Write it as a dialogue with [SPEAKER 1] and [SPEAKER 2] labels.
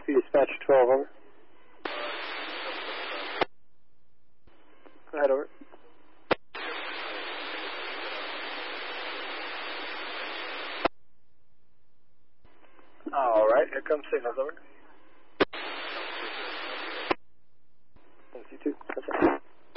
[SPEAKER 1] Dispatch 12, over. Go ahead, over. All right, here comes signals, over. NC2, that's it.